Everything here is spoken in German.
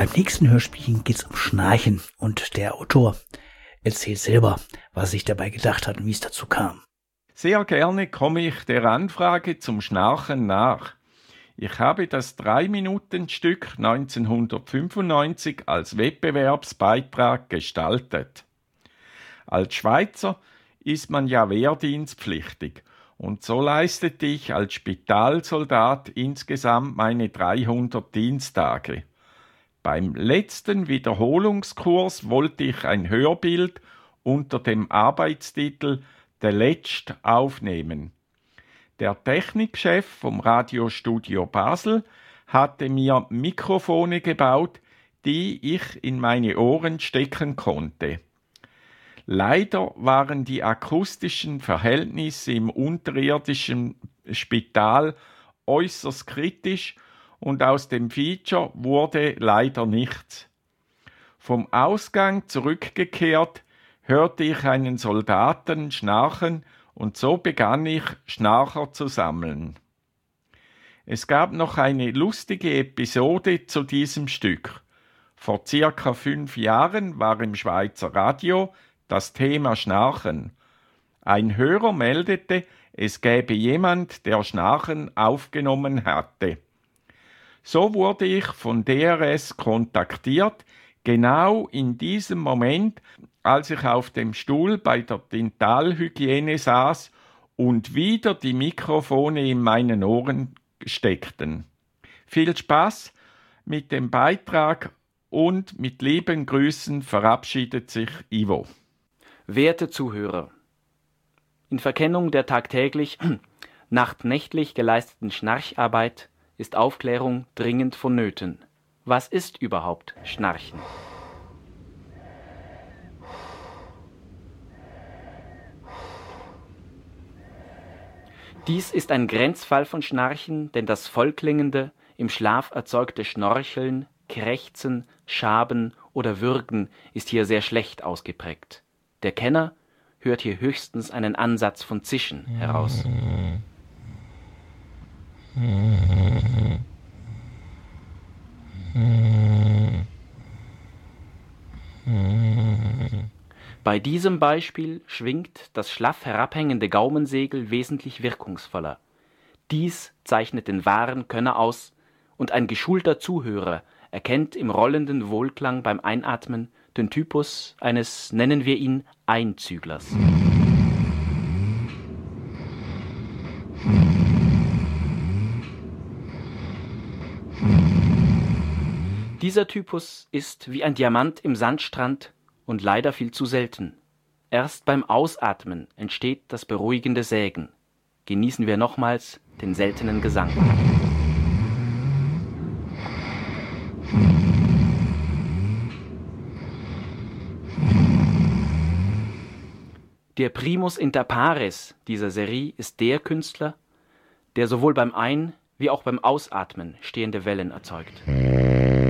Beim nächsten Hörspiel geht es um Schnarchen und der Autor erzählt selber, was er sich dabei gedacht hat und wie es dazu kam. Sehr gerne komme ich der Anfrage zum Schnarchen nach. Ich habe das 3-Minuten-Stück 1995 als Wettbewerbsbeitrag gestaltet. Als Schweizer ist man ja wehrdienstpflichtig und so leistete ich als Spitalsoldat insgesamt meine 300 Diensttage. Beim letzten Wiederholungskurs wollte ich ein Hörbild unter dem Arbeitstitel «Der Letzt» aufnehmen. Der Technikchef vom Radiostudio Basel hatte mir Mikrofone gebaut, die ich in meine Ohren stecken konnte. Leider waren die akustischen Verhältnisse im unterirdischen Spital äußerst kritisch und aus dem Feature wurde leider nichts. Vom Ausgang zurückgekehrt, hörte ich einen Soldaten schnarchen und so begann ich, Schnarcher zu sammeln. Es gab noch eine lustige Episode zu diesem Stück. Vor circa 5 Jahren war im Schweizer Radio das Thema Schnarchen. Ein Hörer meldete, es gäbe jemand, der Schnarchen aufgenommen hatte. So wurde ich von DRS kontaktiert, genau in diesem Moment, als ich auf dem Stuhl bei der Dentalhygiene saß und wieder die Mikrofone in meinen Ohren steckten. Viel Spaß mit dem Beitrag und mit lieben Grüßen verabschiedet sich Ivo. Werte Zuhörer, in Verkennung der tagtäglich, nachtnächtlich geleisteten Schnarcharbeit ist Aufklärung dringend vonnöten. Was ist überhaupt Schnarchen? Dies ist ein Grenzfall von Schnarchen, denn das vollklingende, im Schlaf erzeugte Schnorcheln, Krächzen, Schaben oder Würgen ist hier sehr schlecht ausgeprägt. Der Kenner hört hier höchstens einen Ansatz von Zischen heraus. Bei diesem Beispiel schwingt das schlaff herabhängende Gaumensegel wesentlich wirkungsvoller. Dies zeichnet den wahren Könner aus und ein geschulter Zuhörer erkennt im rollenden Wohlklang beim Einatmen den Typus eines, nennen wir ihn, Einzüglers. Dieser Typus ist wie ein Diamant im Sandstrand und leider viel zu selten. Erst beim Ausatmen entsteht das beruhigende Sägen. Genießen wir nochmals den seltenen Gesang. Der Primus inter pares dieser Serie ist der Künstler, der sowohl beim Ein- wie auch beim Ausatmen stehende Wellen erzeugt.